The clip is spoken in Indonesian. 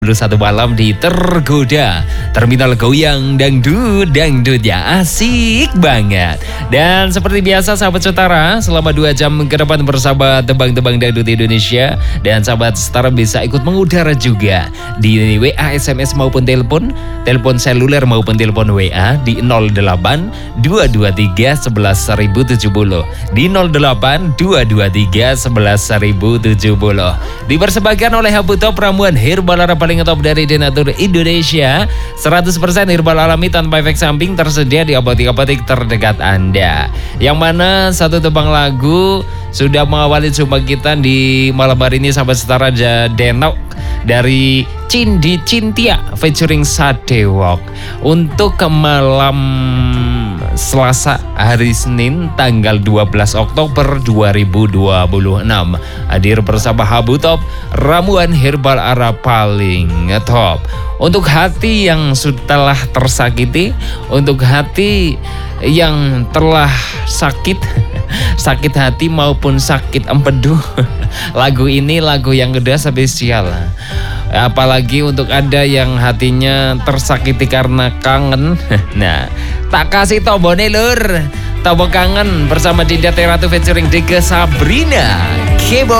Satu malam di Tergoda Terminal Goyang Dangdut ya asik banget. Dan seperti biasa sahabat setara, selama 2 jam ke depan bersama tebang-tebang dangdut Indonesia. Dan sahabat setara bisa ikut mengudara juga di WA, SMS maupun telepon seluler maupun telepon WA di 08 223 11 1070 di 08 223 11 1070. Dipersembahkan oleh Habu Top, ramuan herbal paling top dari Denatur Indonesia. 100% herbal alami tanpa efek samping, tersedia di apotek-apotek terdekat Anda. Yang mana satu tebang lagu sudah mengawali jumpa kita di malam hari ini sahabat setara, Denok dari Cindi Cintia featuring Sadewok untuk ke malam Selasa hari Senin tanggal 12 Oktober 2026. Hadir bersama Habu Top, ramuan herbal Arab paling top. Untuk hati yang telah tersakiti, untuk hati yang telah sakit hati maupun sakit empedu, lagu ini lagu yang udah spesial. Apalagi untuk Anda yang hatinya tersakiti karena kangen. Nah, tak kasih tombone lur, tombol kangen bersama Dinda Teratu featuring Deke Sabrina Kebo.